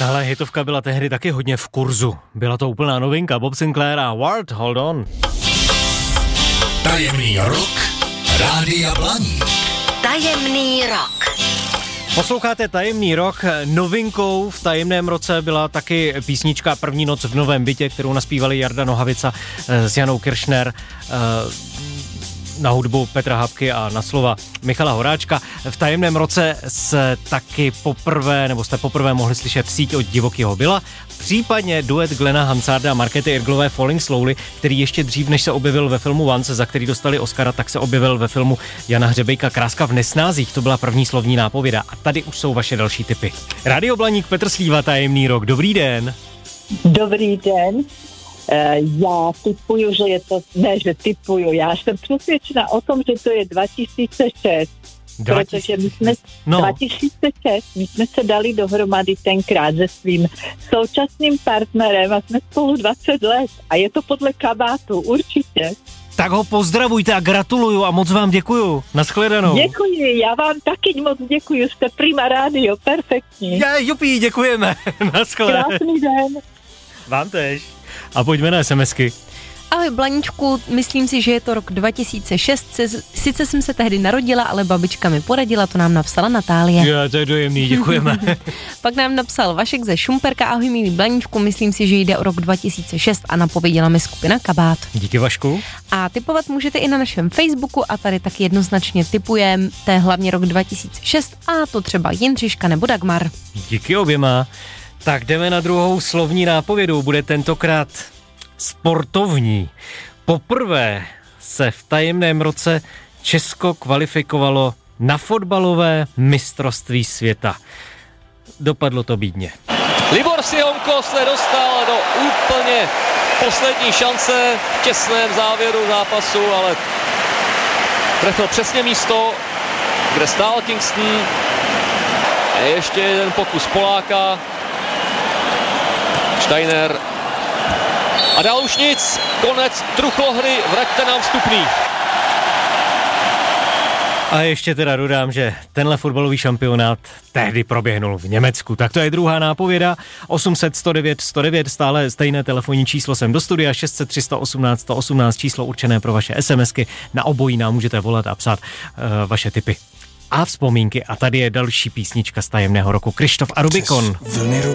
Tahle hitovka byla tehdy taky hodně v kurzu. Byla to úplná novinka. Bob Sinclair a Ward, Hold On. Tajemný rok Rádia Blaník. Tajemný rok. Posloucháte Tajemný rok. Novinkou v Tajemném roce byla taky písnička První noc v novém bytě, kterou naspívali Jarda Nohavica s Janou Kiršner, na hudbu Petra Habky a na slova Michala Horáčka. V Tajemném roce jste poprvé mohli slyšet Síť od divokého byla, případně duet Glena Hansarda a Markéty Irglové Falling Slowly, který ještě dřív, než se objevil ve filmu Once, za který dostali Oscara, tak se objevil ve filmu Jana Hřebejka Kráska v nesnázích. To byla první slovní nápověda. A tady už jsou vaše další tipy. Rádio Blaník, Petr Slíva, Tajemný rok. Dobrý den. Dobrý den. Já tipuju, já jsem přesvědčena o tom, že to je 2006. Protože my jsme 2006, my jsme se dali dohromady tenkrát se svým současným partnerem a jsme spolu 20 let a je to podle kabátu, určitě. Tak ho pozdravujte a gratuluju a moc vám děkuju. Naschledanou. Děkuji, já vám taky moc děkuji, jste prima rádio, perfektní. Jupí, děkujeme. Naschledanou. Krásný den. Vám též. A pojďme na SMSky. Ahoj Blaníčku, myslím si, že je to rok 2006, sice jsem se tehdy narodila, ale babička mi poradila, to nám napsala Natálie. Jo, to je dojemný, děkujeme. Pak nám napsal Vašek ze Šumperka, ahoj milý Blaníčku, myslím si, že jde o rok 2006 a napověděla mi skupina Kabát. Díky Vašku. A tipovat můžete i na našem Facebooku a tady taky jednoznačně tipujeme, to je hlavně rok 2006 a to třeba Jindřiška nebo Dagmar. Díky oběma. Tak jdeme na druhou slovní nápovědu, bude tentokrát sportovní. Poprvé se v Tajemném roce Česko kvalifikovalo na fotbalové mistrovství světa. Dopadlo to bídně. Libor Sihonko se dostal do úplně poslední šance v těsném závěru zápasu, ale trefil přesně místo, kde stál Kingston. A ještě jeden pokus Poláka. Steiner. A dál už nic, konec truchlohry, vraťte nám vstupný. A ještě teda dodám, že tenhle fotbalový šampionát tehdy proběhnul v Německu. Tak to je druhá nápověda. 800 109 109, stále stejné telefonní číslo sem do studia, 600 318 118, číslo určené pro vaše SMSky. Na obojí nám můžete volat a psát vaše tipy a vzpomínky. A tady je další písnička z Tajemného roku. Krištof a Rubikon.